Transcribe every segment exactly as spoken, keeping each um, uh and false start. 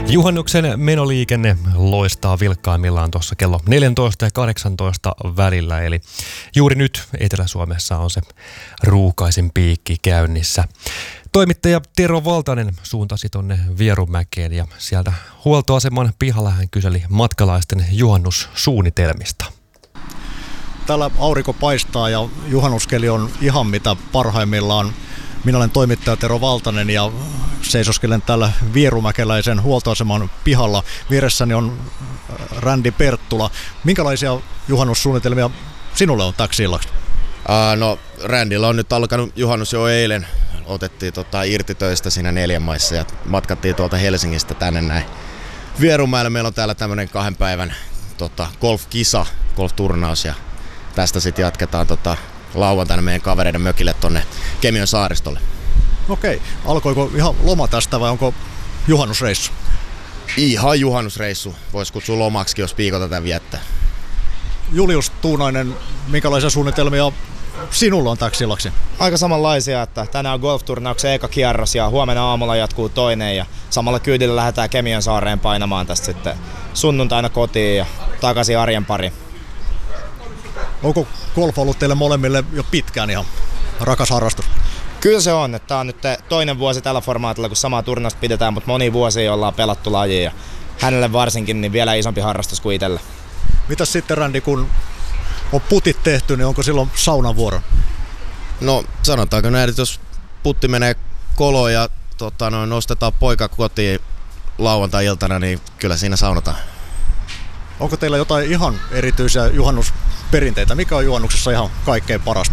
Juhannuksen menoliikenne loistaa vilkkaimmillaan tuossa kello neljätoista ja kahdeksantoista välillä, eli juuri nyt Etelä-Suomessa on se ruuhkaisin piikki käynnissä. Toimittaja Tero Valtanen suuntasi tonne Vierumäkeen ja sieltä huoltoaseman pihalla hän kyseli matkalaisten juhannussuunnitelmista. Täällä aurinko paistaa ja juhannuskeli on ihan mitä parhaimmillaan. Minä olen toimittaja Tero Valtanen ja seisoskelen täällä vierumäkeläisen huoltoaseman pihalla. Vieressäni on Randy Perttula. Minkälaisia juhannussuunnitelmia sinulle on täksi illaksi? Uh, no Randylla on nyt alkanut juhannus jo eilen. Otettiin tota, irti töistä siinä neljän maissa ja matkattiin tuolta Helsingistä tänne näin. Vierumäellä meillä on täällä tämmönen kahden päivän tota, golf-kisa, golf-turnaus ja tästä sitten jatketaan tota, lauantaina meidän kavereiden mökille tonne Kemion saaristolle. Okei, alkoiko ihan loma tästä vai onko juhannusreissu? Ihan juhannusreissu, voisi kutsua lomaksikin, jos viikon tätä viettää. Julius Tuunainen, minkälaisia suunnitelmia sinulla on täksi illaksi? Aika samanlaisia, että tänään on golf-turnauksen eka kierros ja huomenna aamulla jatkuu toinen ja samalla kyydillä lähdetään Kemion saareen painamaan tästä sitten sunnuntaina kotiin ja takaisin arjen pariin. Onko golf ollut teille molemmille jo pitkään ihan rakas harrastus? Kyllä se on, että tämä on nyt toinen vuosi tällä formaatilla, kun samaa turnausta pidetään, mutta moni vuosia ollaan pelattu lajiin ja hänelle varsinkin niin vielä isompi harrastus kuin itselle. Mitäs sitten Randy, kun on putit tehty, niin onko silloin saunan vuoro? No sanotaanko näin, että jos putti menee koloon ja tota, no, nostetaan poika kotiin lauantai-iltana, niin kyllä siinä saunataan. Onko teillä jotain ihan erityisiä juhannusperinteitä? Mikä on juhannuksessa ihan kaikkein parasta?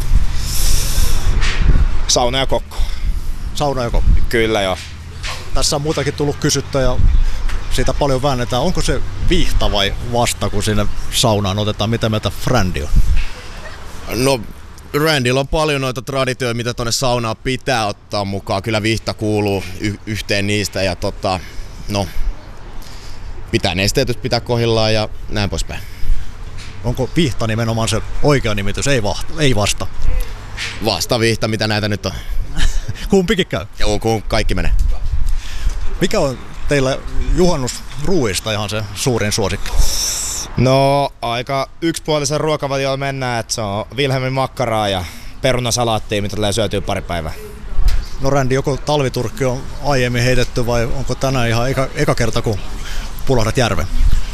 Sauna ja kokko. Sauna ja kokko? Kyllä joo. Tässä on muutakin tullut kysyttä ja siitä paljon väännetään. Onko se viihta vai vasta, kun sinne saunaan otetaan? Mitä mieltä Randy on? No Randylla on paljon noita traditioita, mitä tuonne saunaan pitää ottaa mukaan. Kyllä viihta kuuluu y- yhteen niistä ja tota, no, pitää nesteytys pitää kohdillaan ja näin poispäin. Onko viihta nimenomaan se oikea nimitys, ei, vasta, ei vasta? Vasta viihta, mitä näitä nyt on. Kumpikin käy? Joo, kun kaikki menee. Mikä on teillä juhannusruuista ihan se suurin suosikki? No aika yksipuolisen ruokavalioon mennään, että se on Wilhelmin makkaraa ja perunasalaattia, mitä tulee syötyä pari päivää. No Randy, joko talviturkki on aiemmin heitetty vai onko tänään ihan eka, eka kerta kun pulahdat järven?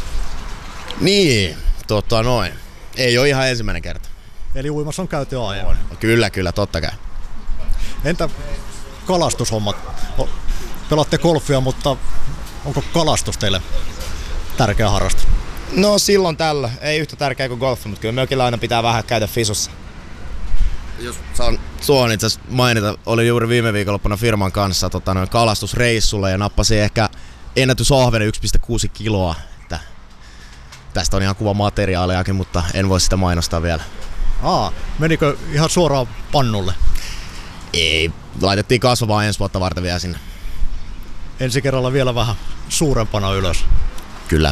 Niin, tota noin. Ei ole ihan ensimmäinen kerta. Eli uimassa on käyty aiemmin? Kyllä, kyllä, totta kai. Entä kalastushommat? Pelaatte golfia, mutta onko kalastus teille tärkeä harrastus? No silloin tällä. Ei yhtä tärkeä kuin golfi, mutta kyllä mökillä aina pitää vähän käydä fisussa. Jos saan tuon itse asiassa mainita, olin juuri viime viikonloppuna firman kanssa tota, noin kalastusreissulla ja nappasin ehkä ennätysahvenen yksi pilkku kuusi kiloa. Että tästä on ihan kuva materiaaliakin, mutta en voi sitä mainostaa vielä. Aa, menikö ihan suoraan pannulle? Ei, laitettiin kasvavaa ensi vuotta varten vielä sinne. Ensi kerralla vielä vähän suurempana ylös. Kyllä.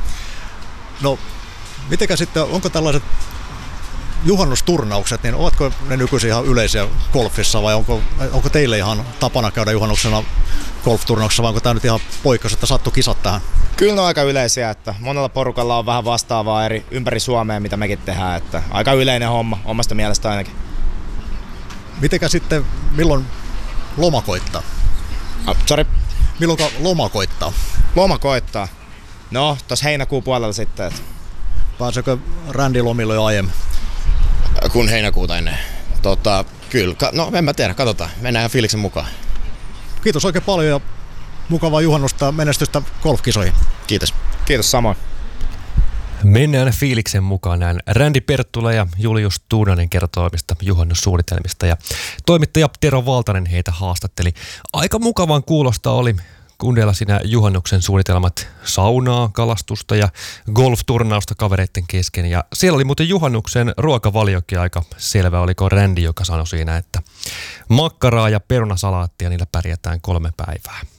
No, mitenkä sitten, onko tällaiset juhannusturnaukset, niin ovatko ne nykyisin ihan yleisiä golfissa vai onko, onko teille ihan tapana käydä juhannuksena golfturnauksessa vai onko tämä nyt ihan poikkeus, että sattu kisat tähän? Kyllä ne on aika yleisiä, että monella porukalla on vähän vastaavaa eri ympäri Suomea, mitä mekin tehdään, että aika yleinen homma, omasta mielestä ainakin. Mitenkä sitten, milloin loma koittaa? Oh, sorry. Milloin loma koittaa? Loma koittaa. No, tossa heinäkuun puolella sitten. Että. Pääseekö Randy lomille jo aiemmin? Kun heinäkuuta ennen. Tota, kyllä, no en mä tiedä, katsotaan. Mennään fiiliksen mukaan. Kiitos oikein paljon ja mukavaa juhannusta ja menestystä golfkisoihin. Kiitos. Kiitos samoin. Mennään fiiliksen mukaan näin. Randy Perttula ja Julius Tuunainen kertoo omista juhannussuunnitelmista ja toimittaja Tero Valtanen heitä haastatteli. Aika mukavan kuulosta oli kundeilla siinä juhannuksen suunnitelmat saunaa, kalastusta ja golf-turnausta kavereiden kesken. Ja siellä oli muuten juhannuksen ruokavaliokin aika selvä. Oliko Randy, joka sanoi siinä, että makkaraa ja perunasalaattia, niillä pärjätään kolme päivää.